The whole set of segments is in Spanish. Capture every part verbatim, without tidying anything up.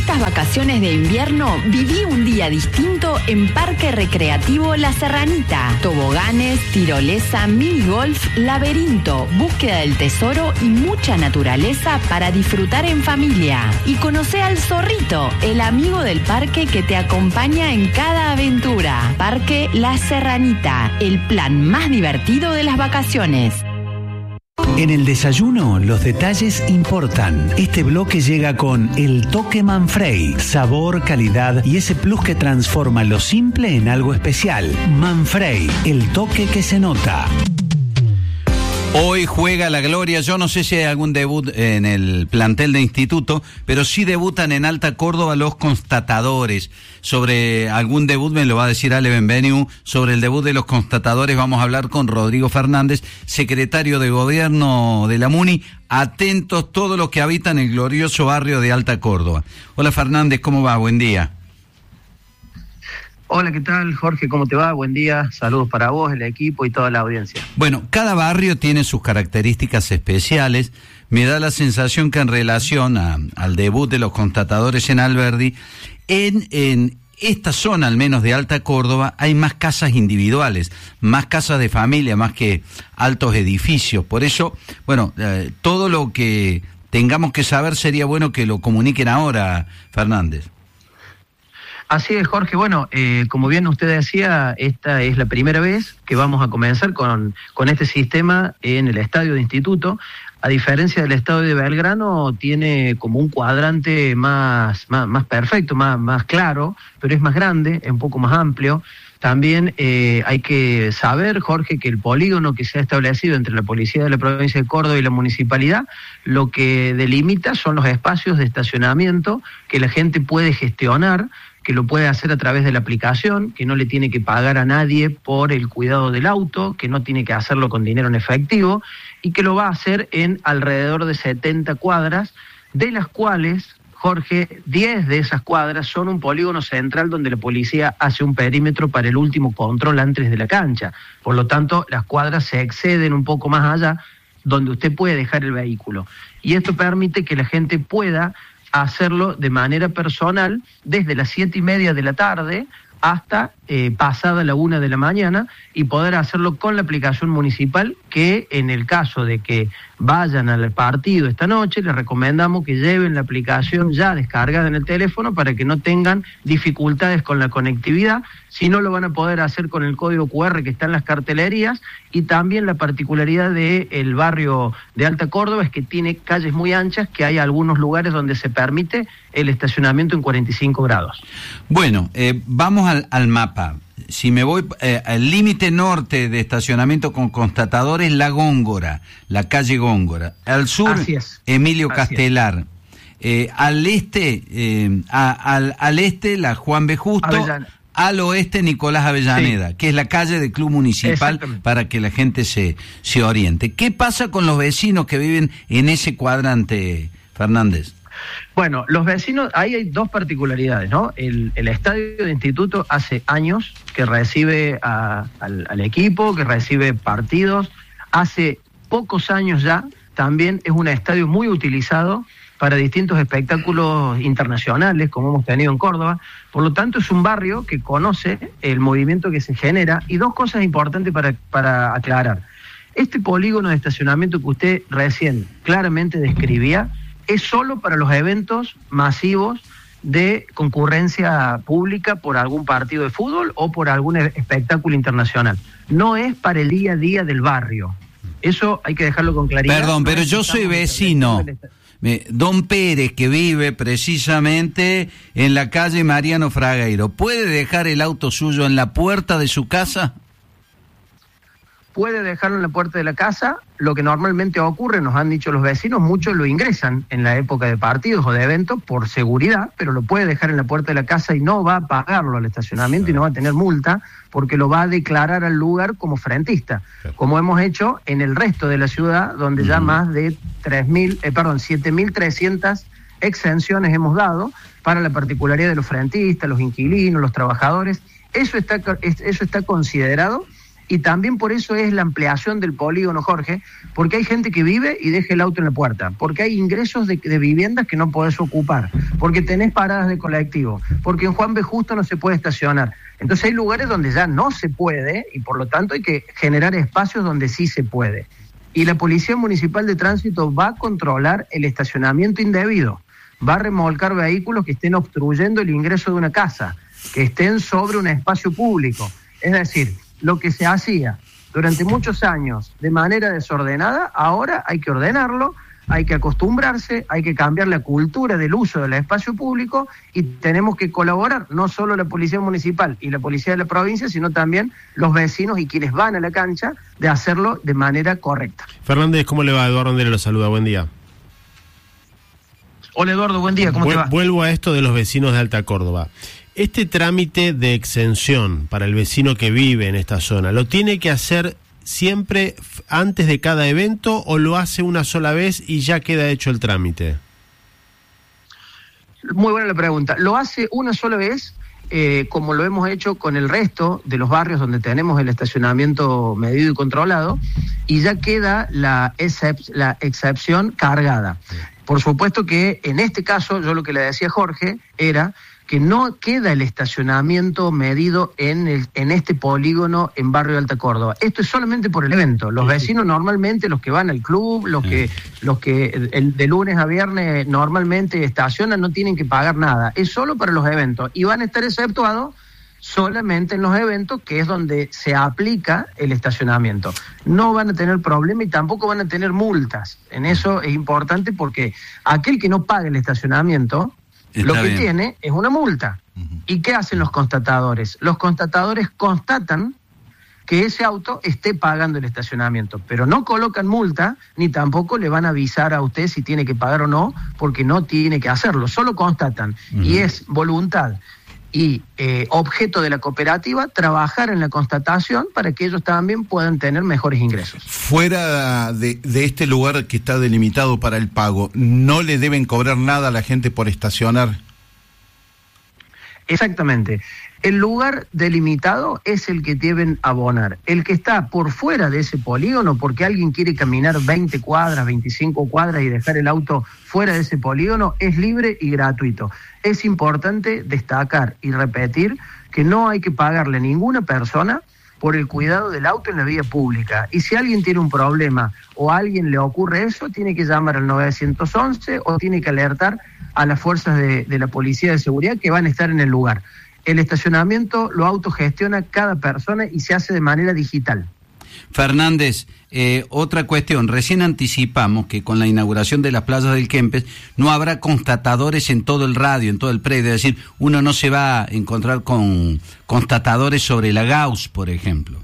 estas vacaciones de invierno viví un día distinto en Parque Recreativo La Serranita. Toboganes, tirolesa, minigolf, laberinto, búsqueda del tesoro y mucha naturaleza para disfrutar en familia. Y conocé al zorrito, el amigo del parque que te acompaña en cada aventura. Parque La Serranita, el plan más divertido de las vacaciones. En el desayuno, los detalles importan. Este bloque llega con el toque Manfrey. Sabor, calidad y ese plus que transforma lo simple en algo especial. Manfrey, el toque que se nota. Hoy juega la Gloria. Yo no sé si hay algún debut en el plantel de instituto, pero sí debutan en Alta Córdoba los constatadores. Sobre algún debut me lo va a decir Ale Benveniu. Sobre el debut de los constatadores vamos a hablar con Rodrigo Fernández, secretario de Gobierno de la MUNI. Atentos todos los que habitan el glorioso barrio de Alta Córdoba. Hola Fernández, ¿cómo va? Buen día. Hola, ¿qué tal, Jorge? ¿Cómo te va? Buen día. Saludos para vos, el equipo y toda la audiencia. Bueno, cada barrio tiene sus características especiales. Me da la sensación que en relación a, al debut de los constatadores en Alberdi, en, en esta zona, al menos de Alta Córdoba, hay más casas individuales, más casas de familia, más que altos edificios. Por eso, bueno, eh, todo lo que tengamos que saber sería bueno que lo comuniquen ahora, Fernández. Así es, Jorge. Bueno, eh, como bien usted decía, esta es la primera vez que vamos a comenzar con, con este sistema en el estadio de instituto. A diferencia del estadio de Belgrano, tiene como un cuadrante más, más, más perfecto, más, más claro, pero es más grande, es un poco más amplio. También eh, hay que saber, Jorge, que el polígono que se ha establecido entre la Policía de la Provincia de Córdoba y la Municipalidad, lo que delimita son los espacios de estacionamiento que la gente puede gestionar, que lo puede hacer a través de la aplicación, que no le tiene que pagar a nadie por el cuidado del auto, que no tiene que hacerlo con dinero en efectivo, y que lo va a hacer en alrededor de setenta cuadras, de las cuales, Jorge, diez de esas cuadras son un polígono central donde la policía hace un perímetro para el último control antes de la cancha. Por lo tanto, las cuadras se exceden un poco más allá, donde usted puede dejar el vehículo. Y esto permite que la gente pueda hacerlo de manera personal desde las siete y media de la tarde hasta eh, pasada la una de la mañana y poder hacerlo con la aplicación municipal, que en el caso de que vayan al partido esta noche, les recomendamos que lleven la aplicación ya descargada en el teléfono para que no tengan dificultades con la conectividad. Si no, lo van a poder hacer con el código cu erre que está en las cartelerías. Y también la particularidad del barrio de Alta Córdoba es que tiene calles muy anchas, que hay algunos lugares donde se permite el estacionamiento en cuarenta y cinco grados. Bueno, eh, vamos al, al mapa. Si me voy eh, al límite norte de estacionamiento con constatadores, La Góngora, la calle Góngora. Al sur, Emilio Así Castelar. Eh, al este, eh, a, al, al este, la Juan B. Justo. Avellana. Al oeste, Nicolás Avellaneda, sí, que es la calle del Club Municipal, para que la gente se, se oriente. ¿Qué pasa con los vecinos que viven en ese cuadrante, Fernández? Bueno, los vecinos, ahí hay dos particularidades, ¿no? El, el estadio de instituto hace años que recibe a, al, al equipo, que recibe partidos. Hace pocos años ya también es un estadio muy utilizado para distintos espectáculos internacionales, como hemos tenido en Córdoba. Por lo tanto, es un barrio que conoce el movimiento que se genera. Y dos cosas importantes para, para aclarar. Este polígono de estacionamiento que usted recién claramente describía es solo para los eventos masivos de concurrencia pública por algún partido de fútbol o por algún espectáculo internacional. No es para el día a día del barrio. Eso hay que dejarlo con claridad. Perdón, pero yo soy vecino. Don Pérez, que vive precisamente en la calle Mariano Fragueiro, ¿puede dejar el auto suyo en la puerta de su casa? Puede dejarlo en la puerta de la casa. Lo que normalmente ocurre, nos han dicho los vecinos, muchos lo ingresan en la época de partidos o de eventos por seguridad, pero lo puede dejar en la puerta de la casa y no va a pagarlo al estacionamiento, sí, y no va a tener multa, porque lo va a declarar al lugar como frentista, sí, como hemos hecho en el resto de la ciudad, donde uh-huh. ya más de tres mil, eh, perdón, siete mil trescientas exenciones hemos dado para la particularidad de los frentistas, los inquilinos, los trabajadores. Eso está, eso está considerado. Y también por eso es la ampliación del polígono, Jorge, porque hay gente que vive y deja el auto en la puerta, porque hay ingresos de, de viviendas que no podés ocupar, porque tenés paradas de colectivo, porque en Juan B. Justo no se puede estacionar. Entonces hay lugares donde ya no se puede y por lo tanto hay que generar espacios donde sí se puede. Y la Policía Municipal de Tránsito va a controlar el estacionamiento indebido, va a remolcar vehículos que estén obstruyendo el ingreso de una casa, que estén sobre un espacio público. Es decir, lo que se hacía durante muchos años de manera desordenada, ahora hay que ordenarlo, hay que acostumbrarse, hay que cambiar la cultura del uso del espacio público y tenemos que colaborar, no solo la Policía Municipal y la Policía de la provincia, sino también los vecinos y quienes van a la cancha, de hacerlo de manera correcta. Fernández, ¿cómo le va? Eduardo Andere lo saluda, buen día. Hola Eduardo, buen día, ¿cómo Vu- te va? Vuelvo a esto de los vecinos de Alta Córdoba. Este trámite de exención para el vecino que vive en esta zona, ¿lo tiene que hacer siempre antes de cada evento o lo hace una sola vez y ya queda hecho el trámite? Muy buena la pregunta. Lo hace una sola vez, eh, como lo hemos hecho con el resto de los barrios donde tenemos el estacionamiento medido y controlado, y ya queda la, excep- la excepción cargada. Por supuesto que en este caso, yo lo que le decía a Jorge era que no queda el estacionamiento medido en el, en este polígono en Barrio de Alta Córdoba. Esto es solamente por el evento. Los vecinos normalmente, los que van al club, los que los que el, de lunes a viernes normalmente estacionan, no tienen que pagar nada. Es solo para los eventos. Y van a estar exceptuados solamente en los eventos, que es donde se aplica el estacionamiento. No van a tener problema y tampoco van a tener multas. En eso es importante porque aquel que no pague el estacionamiento, Está lo que bien. tiene es una multa. Uh-huh. ¿Y qué hacen los constatadores? Los constatadores constatan que ese auto esté pagando el estacionamiento, pero no colocan multa, ni tampoco le van a avisar a usted si tiene que pagar o no, porque no tiene que hacerlo, solo constatan. Uh-huh. Y es voluntad y eh, objeto de la cooperativa trabajar en la constatación para que ellos también puedan tener mejores ingresos. Fuera de, de este lugar que está delimitado para el pago, ¿no le deben cobrar nada a la gente por estacionar? Exactamente. El lugar delimitado es el que deben abonar. El que está por fuera de ese polígono, porque alguien quiere caminar veinte cuadras, veinticinco cuadras y dejar el auto fuera de ese polígono, es libre y gratuito. Es importante destacar y repetir que no hay que pagarle a ninguna persona por el cuidado del auto en la vía pública. Y si alguien tiene un problema o a alguien le ocurre eso, tiene que llamar al nueve once o tiene que alertar a las fuerzas de, de la Policía de Seguridad que van a estar en el lugar. El estacionamiento lo autogestiona cada persona y se hace de manera digital. Fernández, eh, otra cuestión, recién anticipamos que con la inauguración de las playas del Kempes no habrá constatadores en todo el radio, en todo el predio, es decir, uno no se va a encontrar con constatadores sobre la Gauss, por ejemplo.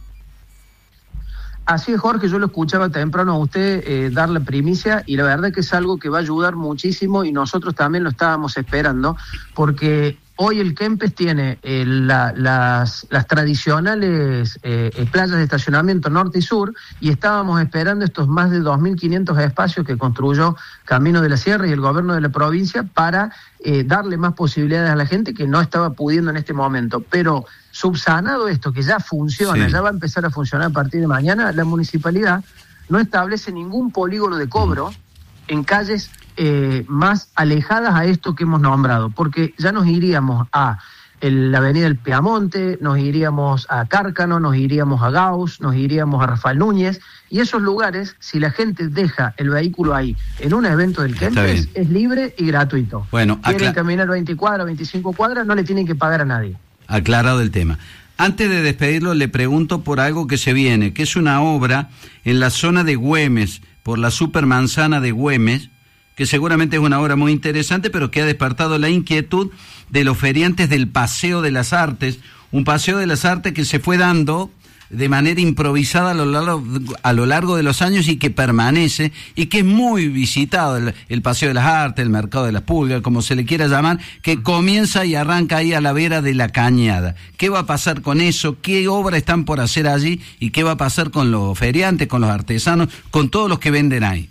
Así es, Jorge, yo lo escuchaba temprano a usted eh, dar la primicia y la verdad que es algo que va a ayudar muchísimo y nosotros también lo estábamos esperando porque hoy el Kempes tiene eh, la, las, las tradicionales eh, eh, playas de estacionamiento norte y sur y estábamos esperando estos más de dos mil quinientos espacios que construyó Camino de la Sierra y el gobierno de la provincia para eh, darle más posibilidades a la gente que no estaba pudiendo en este momento. Pero subsanado esto, que ya funciona, sí. ya va a empezar a funcionar a partir de mañana, la municipalidad no establece ningún polígono de cobro en calles Eh, más alejadas a esto que hemos nombrado, porque ya nos iríamos a el, la avenida del Piamonte, nos iríamos a Cárcano, nos iríamos a Gauss, nos iríamos a Rafael Núñez, y esos lugares, si la gente deja el vehículo ahí en un evento del Kempes, es libre y gratuito. Bueno, quieren acla- caminar veinte cuadras, veinticinco cuadras, no le tienen que pagar a nadie. Aclarado el tema. Antes de despedirlo, le pregunto por algo que se viene, que es una obra en la zona de Güemes, por la supermanzana de Güemes, que seguramente es una obra muy interesante, pero que ha despertado la inquietud de los feriantes del Paseo de las Artes, un Paseo de las Artes que se fue dando de manera improvisada a lo largo, a lo largo de los años y que permanece, y que es muy visitado, el, el Paseo de las Artes, el Mercado de las Pulgas, como se le quiera llamar, que comienza y arranca ahí a la vera de la Cañada. ¿Qué va a pasar con eso? ¿Qué obras están por hacer allí? ¿Y qué va a pasar con los feriantes, con los artesanos, con todos los que venden ahí?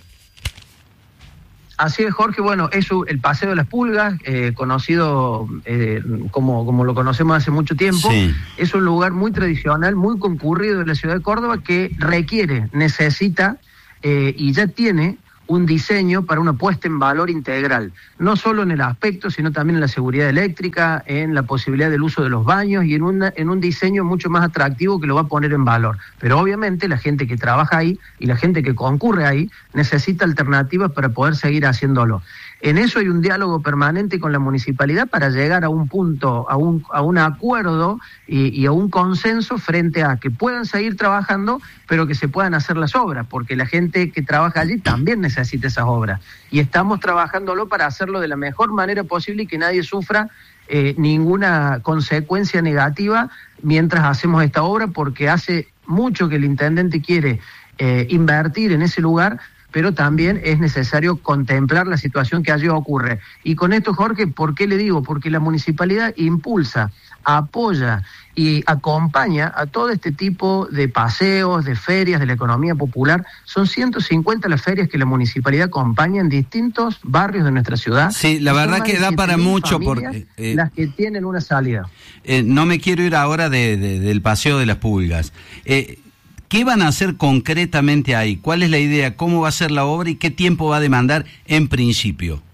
Así es, Jorge. Bueno, es el Paseo de las Pulgas, eh, conocido eh, como, como lo conocemos hace mucho tiempo. Sí. Es un lugar muy tradicional, muy concurrido de la ciudad de Córdoba que requiere, necesita eh, y ya tiene un diseño para una puesta en valor integral, no solo en el aspecto, sino también en la seguridad eléctrica, en la posibilidad del uso de los baños y en, una, en un diseño mucho más atractivo que lo va a poner en valor. Pero obviamente la gente que trabaja ahí y la gente que concurre ahí necesita alternativas para poder seguir haciéndolo. En eso hay un diálogo permanente con la municipalidad para llegar a un punto, a un, a un acuerdo y, y a un consenso frente a que puedan seguir trabajando, pero que se puedan hacer las obras, porque la gente que trabaja allí también necesita esas obras. Y estamos trabajándolo para hacerlo de la mejor manera posible y que nadie sufra eh, ninguna consecuencia negativa mientras hacemos esta obra, porque hace mucho que el intendente quiere eh, invertir en ese lugar, pero también es necesario contemplar la situación que allí ocurre. Y con esto, Jorge, ¿por qué le digo? Porque la municipalidad impulsa, apoya y acompaña a todo este tipo de paseos, de ferias, de la economía popular. Son ciento cincuenta las ferias que la municipalidad acompaña en distintos barrios de nuestra ciudad. Sí, la verdad que da para mucho porque eh, las que tienen una salida. Eh, no me quiero ir ahora de, de, del paseo de las pulgas. Eh, ¿Qué van a hacer concretamente ahí? ¿Cuál es la idea? ¿Cómo va a ser la obra y qué tiempo va a demandar en principio?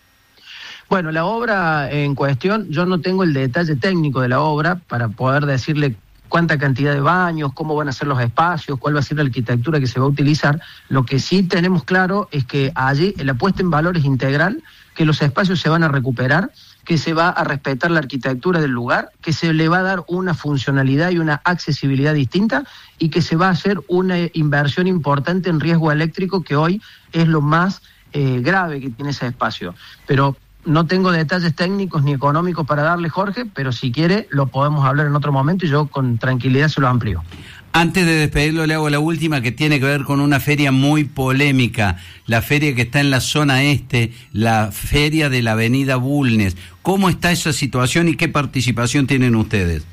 Bueno, la obra en cuestión, yo no tengo el detalle técnico de la obra para poder decirle cuánta cantidad de baños, cómo van a ser los espacios, cuál va a ser la arquitectura que se va a utilizar. Lo que sí tenemos claro es que allí la puesta en valor es integral, que los espacios se van a recuperar, que se va a respetar la arquitectura del lugar, que se le va a dar una funcionalidad y una accesibilidad distinta y que se va a hacer una inversión importante en riesgo eléctrico, que hoy es lo más eh, grave que tiene ese espacio. Pero no tengo detalles técnicos ni económicos para darle, Jorge, pero si quiere lo podemos hablar en otro momento y yo con tranquilidad se lo amplío. Antes de despedirlo, le hago la última, que tiene que ver con una feria muy polémica, la feria que está en la zona este, la feria de la avenida Bulnes. ¿Cómo está esa situación y qué participación tienen ustedes?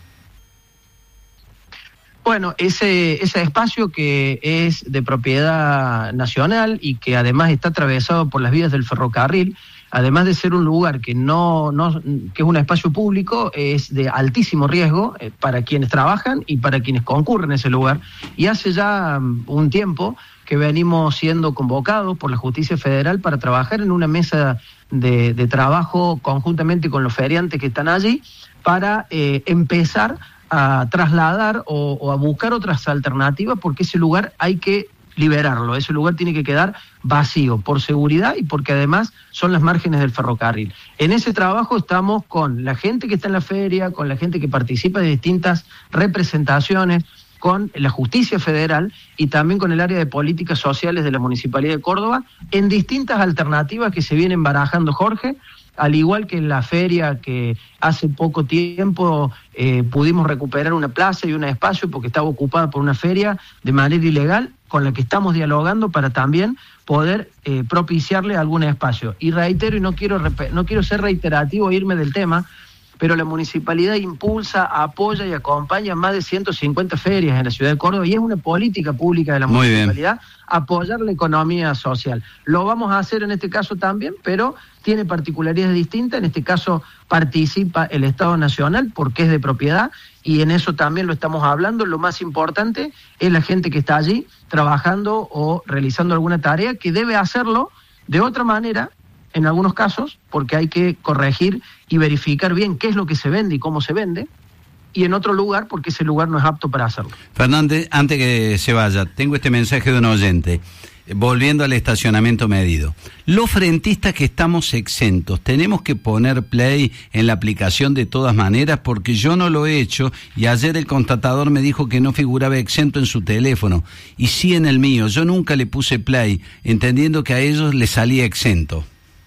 Bueno, ese, ese espacio que es de propiedad nacional y que además está atravesado por las vías del ferrocarril, además de ser un lugar que no, no que es un espacio público, es de altísimo riesgo eh, para quienes trabajan y para quienes concurren a ese lugar. Y hace ya um, un tiempo que venimos siendo convocados por la Justicia Federal para trabajar en una mesa de, de trabajo conjuntamente con los feriantes que están allí para eh, empezar a trasladar o, o a buscar otras alternativas, porque ese lugar hay que liberarlo, ese lugar tiene que quedar vacío por seguridad y porque además son las márgenes del ferrocarril. En ese trabajo estamos con la gente que está en la feria, con la gente que participa de distintas representaciones, con la Justicia Federal y también con el área de políticas sociales de la Municipalidad de Córdoba, en distintas alternativas que se vienen barajando, Jorge, al igual que en la feria que hace poco tiempo eh, pudimos recuperar una plaza y un espacio porque estaba ocupada por una feria de manera ilegal, con la que estamos dialogando para también poder eh, propiciarle algún espacio. Y reitero, y no quiero, no quiero ser reiterativo e irme del tema, pero la municipalidad impulsa, apoya y acompaña más de ciento cincuenta ferias en la ciudad de Córdoba y es una política pública de la Muy municipalidad bien. apoyar la economía social. Lo vamos a hacer en este caso también, pero tiene particularidades distintas. En este caso participa el Estado Nacional porque es de propiedad y en eso también lo estamos hablando. Lo más importante es la gente que está allí trabajando o realizando alguna tarea que debe hacerlo de otra manera, en algunos casos, porque hay que corregir y verificar bien qué es lo que se vende y cómo se vende, y en otro lugar porque ese lugar no es apto para hacerlo. Fernández, antes que se vaya, tengo este mensaje de un oyente, volviendo al estacionamiento medido. Los frentistas que estamos exentos, ¿tenemos que poner play en la aplicación de todas maneras? Porque yo no lo he hecho y ayer el constatador me dijo que no figuraba exento en su teléfono, y sí en el mío. Yo nunca le puse play, entendiendo que a ellos les salía exento.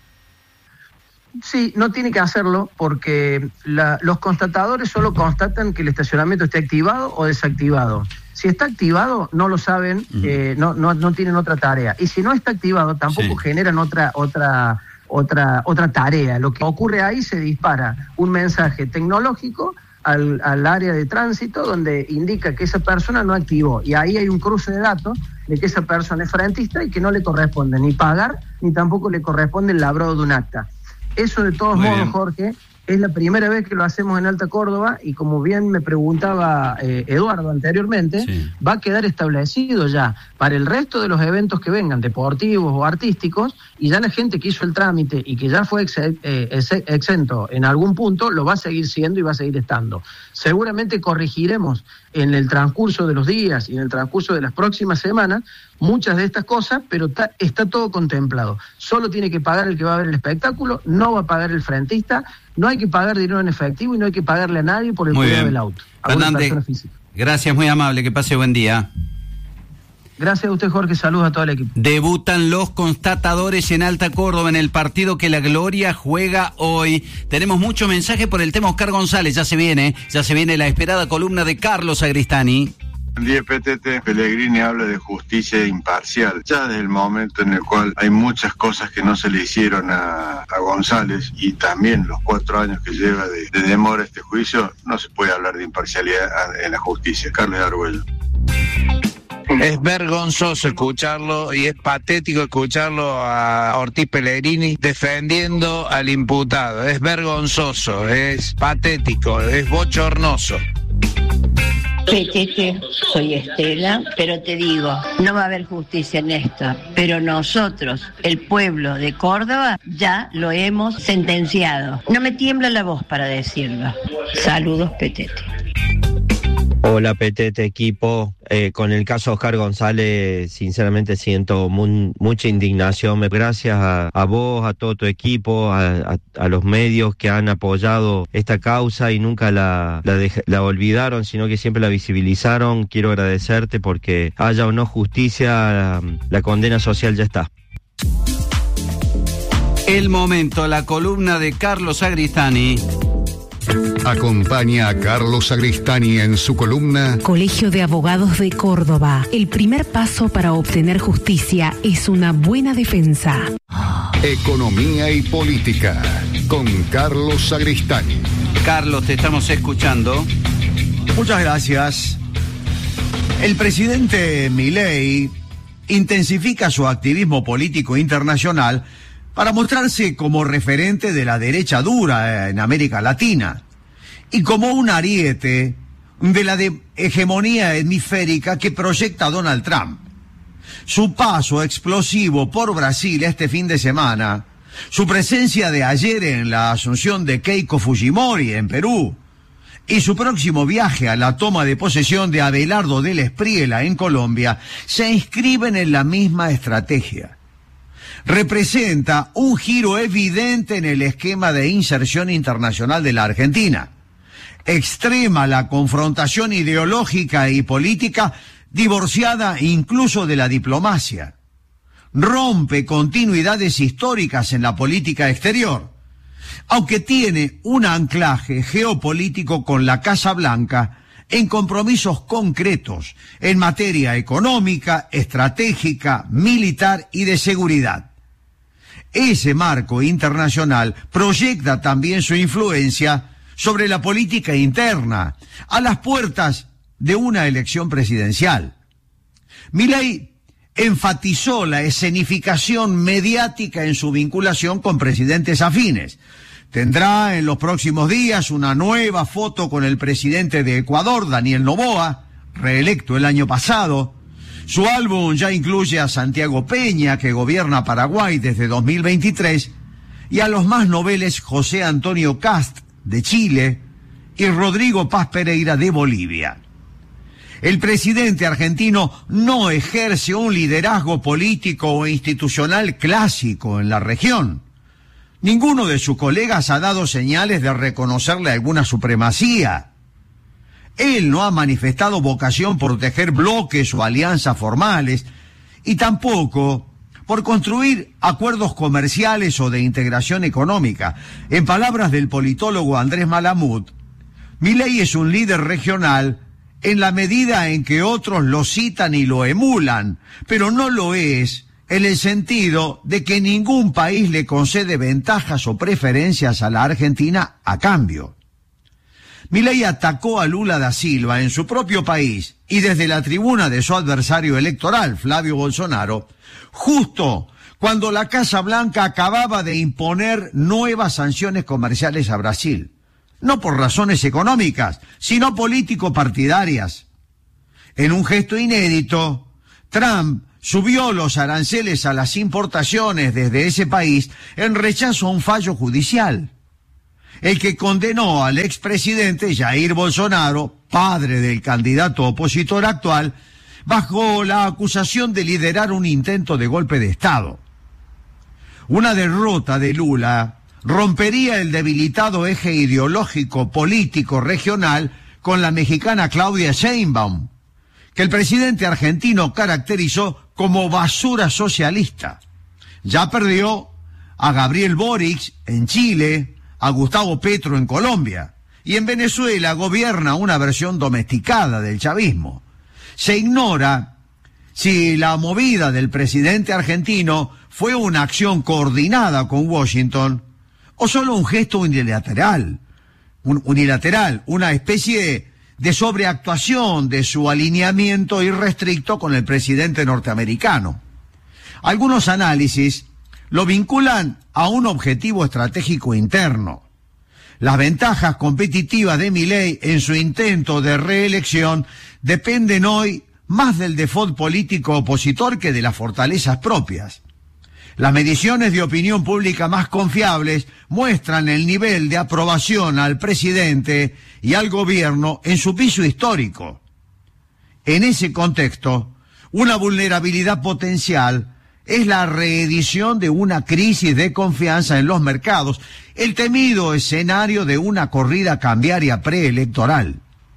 Sí, no tiene que hacerlo porque la, los constatadores solo constatan que el estacionamiento esté activado o desactivado. Si está activado, no lo saben, uh-huh. eh, no, no, no tienen otra tarea. Y si no está activado, tampoco sí. generan otra, otra, otra, otra tarea. Lo que ocurre ahí, se dispara un mensaje tecnológico al, al área de tránsito donde indica que esa persona no activó. Y ahí hay un cruce de datos de que esa persona es frentista y que no le corresponde ni pagar, ni tampoco le corresponde el labrado de un acta. Eso de todos Muy modos, bien. Jorge, Es la primera vez que lo hacemos en Alta Córdoba y como bien me preguntaba eh, Eduardo anteriormente, sí. va a quedar establecido ya para el resto de los eventos que vengan, deportivos o artísticos, y ya la gente que hizo el trámite y que ya fue ex, eh, ex, exento en algún punto, lo va a seguir siendo y va a seguir estando. Seguramente corregiremos en el transcurso de los días y en el transcurso de las próximas semanas muchas de estas cosas, pero ta, está todo contemplado. Solo tiene que pagar el que va a ver el espectáculo, no va a pagar el frentista, no hay que pagar dinero en efectivo y no hay que pagarle a nadie por el cuidado del auto. Fernández, gracias, muy amable, que pase buen día. Gracias a usted, Jorge, saludos a todo el equipo. Debutan los constatadores en Alta Córdoba en el partido que la Gloria juega hoy. Tenemos mucho mensaje por el tema Oscar González, ya se viene, ya se viene la esperada columna de Carlos Agristani. El día P T T, Pellegrini habla de justicia imparcial, ya desde el momento en el cual hay muchas cosas que no se le hicieron a, a González y también los cuatro años que lleva de, de demora este juicio, no se puede hablar de imparcialidad en la justicia. Carlos Argüello. Es vergonzoso escucharlo y es patético escucharlo a Ortiz Pellegrini defendiendo al imputado. Es vergonzoso, es patético, es bochornoso. Petete, soy Estela, pero te digo, no va a haber justicia en esto, pero nosotros, el pueblo de Córdoba, ya lo hemos sentenciado. No me tiembla la voz para decirlo. Saludos, Petete. Hola, Petete, equipo. Eh, con el caso Oscar González, sinceramente siento muy, mucha indignación. Gracias a, a vos, a todo tu equipo, a, a, a los medios que han apoyado esta causa y nunca la, la, de, la olvidaron, sino que siempre la visibilizaron. Quiero agradecerte porque haya o no justicia, la, la condena social ya está. El momento, la columna de Carlos Agristani. Acompaña a Carlos Agristani en su columna Colegio de Abogados de Córdoba. El primer paso para obtener justicia es una buena defensa. Economía y política con Carlos Agristani. Carlos, te estamos escuchando. Muchas gracias. El presidente Milei intensifica su activismo político internacional para mostrarse como referente de la derecha dura en América Latina y como un ariete de la de hegemonía hemisférica que proyecta Donald Trump. Su paso explosivo por Brasil este fin de semana, su presencia de ayer en la asunción de Keiko Fujimori en Perú y su próximo viaje a la toma de posesión de Abelardo del Espriella en Colombia se inscriben en la misma estrategia. Representa un giro evidente en el esquema de inserción internacional de la Argentina. Extrema la confrontación ideológica y política, divorciada incluso de la diplomacia. Rompe continuidades históricas en la política exterior, aunque tiene un anclaje geopolítico con la Casa Blanca en compromisos concretos en materia económica, estratégica, militar y de seguridad. Ese marco internacional proyecta también su influencia sobre la política interna, a las puertas de una elección presidencial. Milei enfatizó la escenificación mediática en su vinculación con presidentes afines. Tendrá en los próximos días una nueva foto con el presidente de Ecuador, Daniel Noboa, reelecto el año pasado. Su álbum ya incluye a Santiago Peña, que gobierna Paraguay desde dos mil veintitrés, y a los más noveles José Antonio Kast, de Chile, y Rodrigo Paz Pereira, de Bolivia. El presidente argentino no ejerce un liderazgo político o institucional clásico en la región. Ninguno de sus colegas ha dado señales de reconocerle alguna supremacía. Él no ha manifestado vocación por tejer bloques o alianzas formales, y tampoco por construir acuerdos comerciales o de integración económica. En palabras del politólogo Andrés Malamud, Milei es un líder regional en la medida en que otros lo citan y lo emulan, pero no lo es en el sentido de que ningún país le concede ventajas o preferencias a la Argentina a cambio. Milei atacó a Lula da Silva en su propio país y desde la tribuna de su adversario electoral, Flavio Bolsonaro, justo cuando la Casa Blanca acababa de imponer nuevas sanciones comerciales a Brasil, no por razones económicas, sino político-partidarias. En un gesto inédito, Trump subió los aranceles a las importaciones desde ese país en rechazo a un fallo judicial, el que condenó al expresidente Jair Bolsonaro, padre del candidato opositor actual, bajo la acusación de liderar un intento de golpe de Estado. Una derrota de Lula rompería el debilitado eje ideológico político regional con la mexicana Claudia Sheinbaum, que el presidente argentino caracterizó como basura socialista. Ya perdió a Gabriel Boric en Chile, a Gustavo Petro en Colombia, y en Venezuela gobierna una versión domesticada del chavismo. Se ignora si la movida del presidente argentino fue una acción coordinada con Washington o solo un gesto unilateral, un unilateral, una especie de sobreactuación de su alineamiento irrestricto con el presidente norteamericano. Algunos análisis lo vinculan a un objetivo estratégico interno. Las ventajas competitivas de Milei en su intento de reelección dependen hoy más del default político opositor que de las fortalezas propias. Las mediciones de opinión pública más confiables muestran el nivel de aprobación al presidente y al gobierno en su piso histórico. En ese contexto, una vulnerabilidad potencial es la reedición de una crisis de confianza en los mercados, el temido escenario de una corrida cambiaria preelectoral.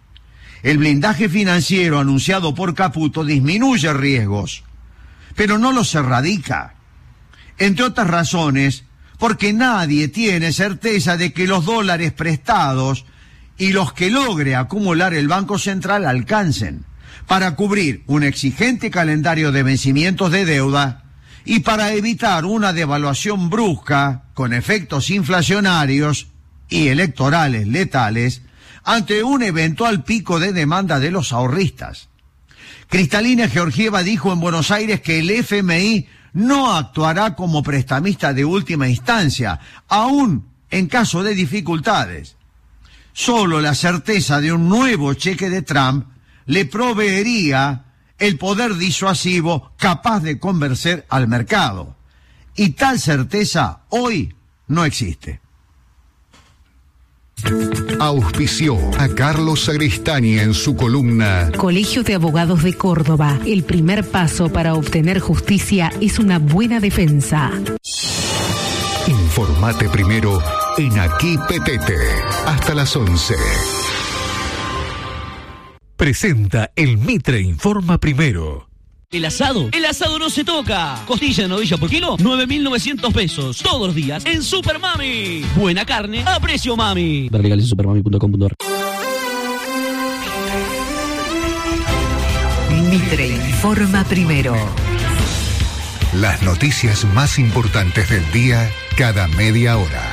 El blindaje financiero anunciado por Caputo disminuye riesgos, pero no los erradica. Entre otras razones, porque nadie tiene certeza de que los dólares prestados y los que logre acumular el Banco Central alcancen para cubrir un exigente calendario de vencimientos de deuda y para evitar una devaluación brusca con efectos inflacionarios y electorales letales ante un eventual pico de demanda de los ahorristas. Cristalina Georgieva dijo en Buenos Aires que el F M I no actuará como prestamista de última instancia, aún en caso de dificultades. Solo la certeza de un nuevo cheque de Trump le proveería el poder disuasivo capaz de convencer al mercado. Y tal certeza hoy no existe. Auspició a Carlos Sagristani en su columna Colegio de Abogados de Córdoba. El primer paso para obtener justicia es una buena defensa. Informate primero en Aquí Petete. Hasta las once. Presenta el Mitre Informa Primero. El asado, el asado no se toca. Costilla de novilla por kilo, nueve mil novecientos pesos. Todos los días en Super Mami. Buena carne a precio mami. Ver legales en supermami punto com punto a r. Mitre Informa Primero. Las noticias más importantes del día cada media hora.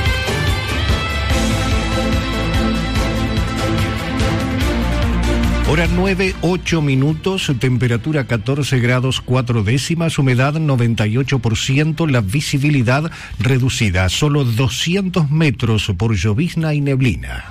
Hora nueve, ocho minutos, temperatura catorce grados cuatro décimas, humedad noventa y ocho por ciento, la visibilidad reducida, solo doscientos metros por llovizna y neblina.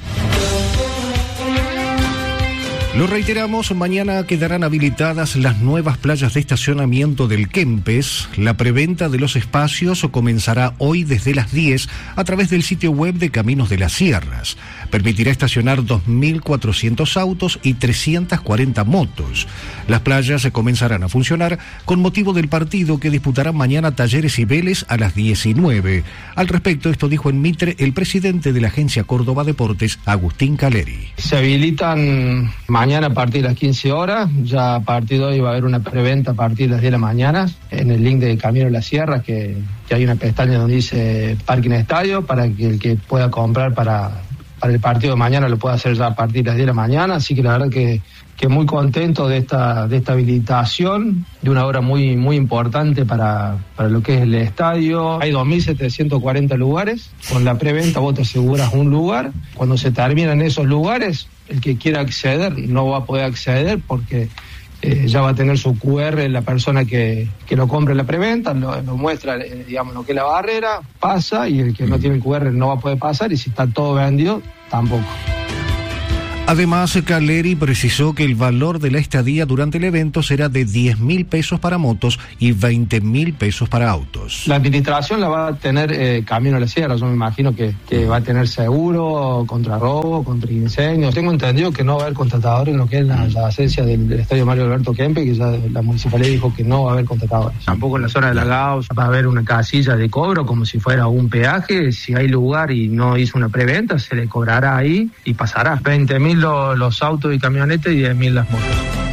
Lo reiteramos, mañana quedarán habilitadas las nuevas playas de estacionamiento del Kempes. La preventa de los espacios comenzará hoy desde las diez a través del sitio web de Caminos de las Sierras. Permitirá estacionar dos mil cuatrocientos autos y trescientas cuarenta motos. Las playas se comenzarán a funcionar con motivo del partido que disputarán mañana Talleres y Vélez a las diecinueve. Al respecto, esto dijo en Mitre el presidente de la Agencia Córdoba Deportes, Agustín Caleri. Se habilitan mañana a partir de las quince horas, ya a partir de hoy va a haber una preventa a partir de las diez de la mañana en el link de Camino de las Sierras, que, que hay una pestaña donde dice Parking Estadio, para que el que pueda comprar para, para el partido de mañana lo pueda hacer ya a partir de las diez de la mañana, así que la verdad que, que muy contento de esta, de esta habilitación, de una obra muy, muy importante para, para lo que es el estadio. Hay dos mil setecientos cuarenta lugares, con la preventa vos te aseguras un lugar, cuando se terminan esos lugares, el que quiera acceder no va a poder acceder porque eh, ya va a tener su cu erre la persona que, que lo compre en la preventa, lo, lo muestra, eh, digamos, lo que es la barrera, pasa, y el que no tiene el cu erre no va a poder pasar, y si está todo vendido, tampoco. Además, Caleri precisó que el valor de la estadía durante el evento será de diez mil pesos para motos y veinte mil pesos para autos. La administración la va a tener eh, Camino a la Sierra, yo me imagino que, que va a tener seguro contra robo, contra incendios. Tengo entendido que no va a haber contratadores en lo que es la, la esencia del, del estadio Mario Alberto Kempes, que ya la municipalidad dijo que no va a haber contratadores. Tampoco en la zona de la Gauss va a haber una casilla de cobro como si fuera un peaje. Si hay lugar y no hizo una preventa, se le cobrará ahí y pasará. veinte mil Los, los autos y camionetas y diez mil las motos.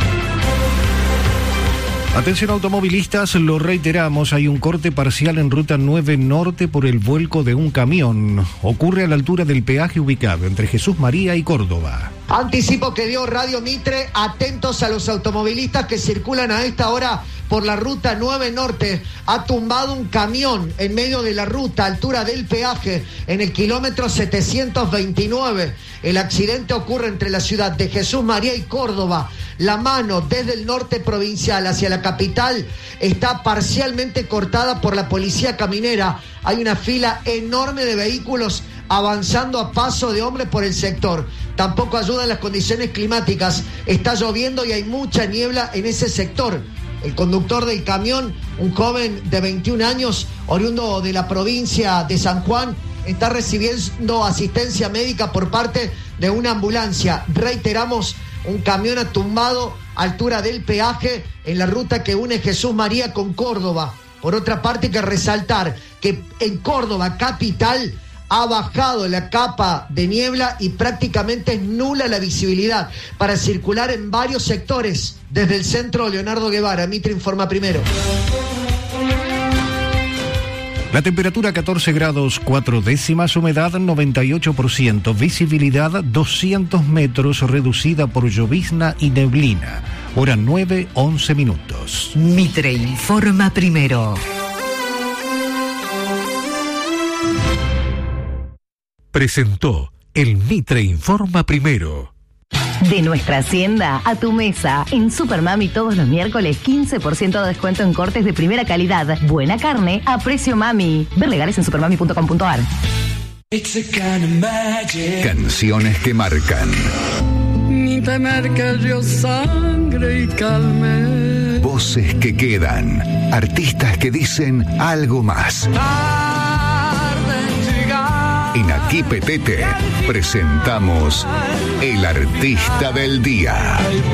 Atención automovilistas, lo reiteramos, hay un corte parcial en Ruta nueve Norte por el vuelco de un camión. Ocurre a la altura del peaje ubicado entre Jesús María y Córdoba. Anticipo que dio Radio Mitre, atentos a los automovilistas que circulan a esta hora por la Ruta nueve Norte. Ha tumbado un camión en medio de la ruta, altura del peaje, en el kilómetro setecientos veintinueve. El accidente ocurre entre la ciudad de Jesús María y Córdoba. La mano desde el norte provincial hacia la capital está parcialmente cortada por la policía caminera. Hay una fila enorme de vehículos avanzando a paso de hombre por el sector. Tampoco ayudan las condiciones climáticas. Está lloviendo y hay mucha niebla en ese sector. El conductor del camión, un joven de veintiún años, oriundo de la provincia de San Juan, está recibiendo asistencia médica por parte de una ambulancia. Reiteramos, un camión ha tumbado a altura del peaje en la ruta que une Jesús María con Córdoba. Por otra parte, hay que resaltar que en Córdoba capital ha bajado la capa de niebla y prácticamente es nula la visibilidad para circular en varios sectores. Desde el centro, Leonardo Guevara, Mitre informa primero. La temperatura catorce grados cuatro décimas, humedad noventa y ocho por ciento, visibilidad doscientos metros, reducida por llovizna y neblina. Hora nueve, once minutos. Mitre informa primero. Presentó el Mitre Informa Primero. De nuestra hacienda a tu mesa. En Supermami todos los miércoles quince por ciento de descuento en cortes de primera calidad. Buena carne a precio mami. Ver legales en supermami punto com punto a r. Canciones que marcan. Ni tener que yo sangre y calme. Voces que quedan. Artistas que dicen algo más. En Aquí Petete presentamos El Artista del Día.